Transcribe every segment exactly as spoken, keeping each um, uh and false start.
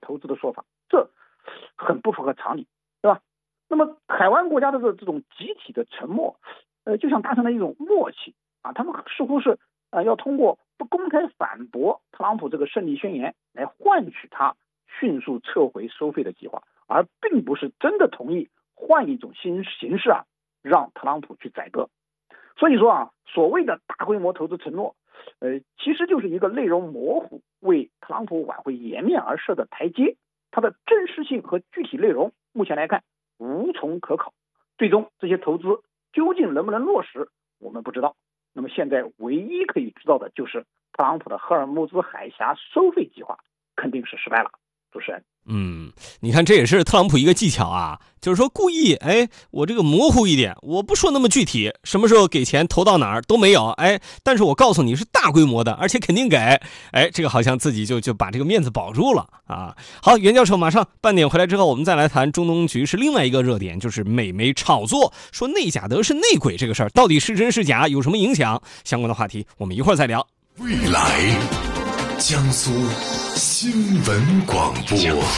投资的说法，这很不符合常理，对吧？那么海湾国家的这这种集体的沉默，呃，就像达成了一种默契啊，他们似乎是呃要通过不公开反驳特朗普这个胜利宣言来换取他迅速撤回收费的计划，而并不是真的同意换一种新形式啊，让特朗普去宰割。所以说啊，所谓的大规模投资承诺，呃，其实就是一个内容模糊，为特朗普挽回颜面而设的台阶。它的真实性和具体内容，目前来看无从可考。最终这些投资究竟能不能落实，我们不知道。那么现在唯一可以知道的就是特朗普的赫尔木兹海峡收费计划肯定是失败了。主持人， 嗯，你看这也是特朗普一个技巧啊，就是说故意，哎，我这个模糊一点，我不说那么具体，什么时候给钱投到哪儿都没有，哎，但是我告诉你是大规模的，而且肯定给，哎，这个好像自己就就把这个面子保住了啊。好，袁教授马上半点回来之后，我们再来谈中东局势另外一个热点，就是美媒炒作说内贾德是内鬼这个事儿，到底是真是假，有什么影响？相关的话题我们一会儿再聊。 未来江苏新闻广播。新闻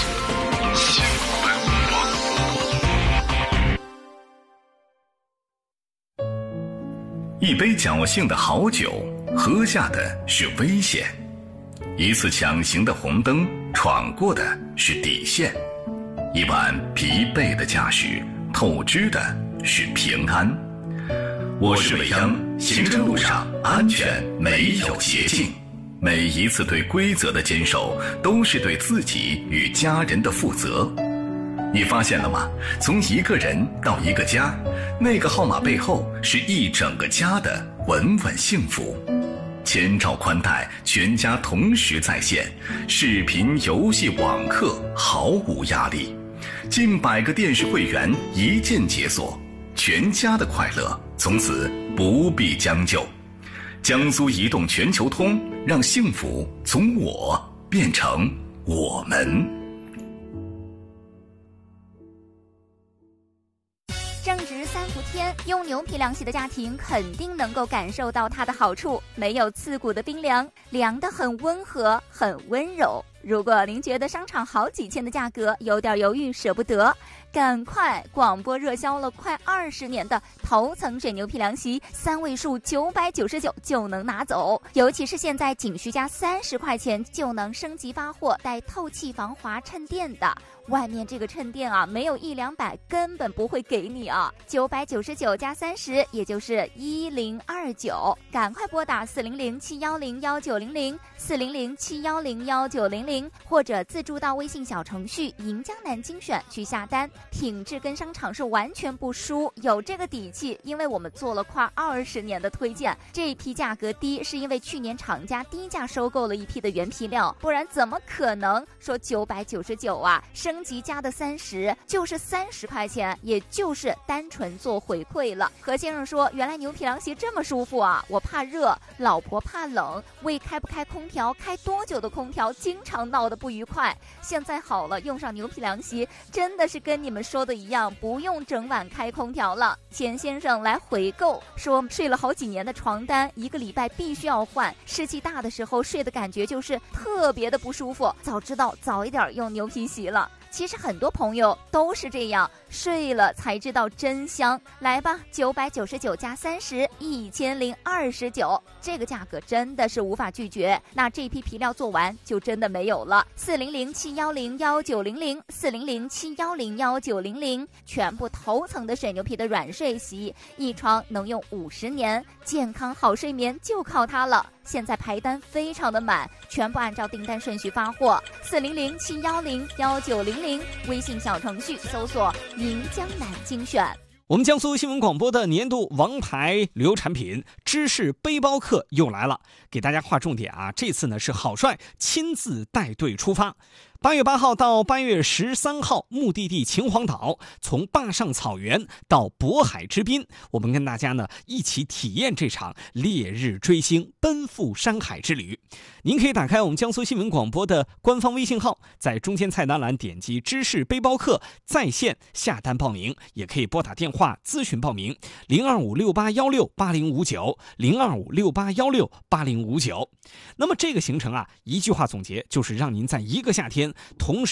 广播。一杯侥幸的好酒，喝下的是危险；一次抢行的红灯，闯过的是底线；一晚疲惫的驾驶，透支的是平安。我是伟央，行车路上安全没有捷径。每一次对规则的坚守，都是对自己与家人的负责。你发现了吗？从一个人到一个家，那个号码背后是一整个家的稳稳幸福。千兆宽带，全家同时在线，视频、游戏、网课毫无压力，近百个电视会员一键解锁，全家的快乐从此不必将就。江苏移动全球通，让幸福从我变成我们。 正值三伏天，用牛皮凉席的家庭肯定能够感受到它的好处，没有刺骨的冰凉，凉得很温和，很温柔。如果您觉得商场好几千的价格有点犹豫舍不得，赶快！广播热销了快二十年的头层水牛皮凉席，三位数九百九十九就能拿走。尤其是现在仅需加三十块钱就能升级发货，带透气防滑衬垫的。外面这个衬垫啊，没有一两百根本不会给你啊！九百九十九加三十，也就是一零二九。赶快拨打四零零七幺零幺九零零四零零七幺零幺九零零，或者自助到微信小程序“银江南精选”去下单。品质跟商场是完全不输，有这个底气，因为我们做了快二十年的推荐。这一批价格低，是因为去年厂家低价收购了一批的原皮料，不然怎么可能说九百九十九啊？升级加的三十就是三十块钱，也就是单纯做回馈了。何先生说，原来牛皮凉席这么舒服啊！我怕热，老婆怕冷，为开不开空调、开多久的空调经常闹得不愉快。现在好了，用上牛皮凉席，真的是跟你们说的一样，不用整晚开空调了。钱先生来回购说，睡了好几年的床单，一个礼拜必须要换，湿气大的时候睡的感觉就是特别的不舒服。早知道早一点用牛皮席了。其实很多朋友都是这样，睡了才知道真香。来吧，九百九十九加三十，一千零二十九，这个价格真的是无法拒绝。那这批皮料做完就真的没有了。四零零七幺零幺九零零，四零零七幺零幺九零零，全部头层的水牛皮的软睡席，一床能用五十年，健康好睡眠就靠它了。现在排单非常的满，全部按照订单顺序发货。四零零七幺零幺九零零，微信小程序搜索“银江南精选”。 我们江苏新闻广播的年度王牌旅游产品芝士背包客又来了，给大家划重点啊！这次呢是郝帅亲自带队出发。八月八号到八月十三号，目的地秦皇岛，从坝上草原到渤海之滨，我们跟大家呢一起体验这场烈日追星、奔赴山海之旅。您可以打开我们江苏新闻广播的官方微信号，在中间菜单栏点击芝士背包客在线下单报名，也可以拨打电话咨询报名零二五六八幺六八零五九零二五六八幺六八零五九。那么这个行程啊，一句话总结就是让您在一个夏天同时